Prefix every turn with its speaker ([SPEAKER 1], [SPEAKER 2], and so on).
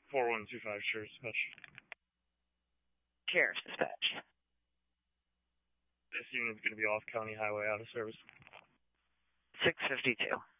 [SPEAKER 1] 4125 Sheriff's Dispatch.
[SPEAKER 2] Sheriff's Dispatch.
[SPEAKER 1] This unit's going to be off County Highway out of service.
[SPEAKER 2] 652.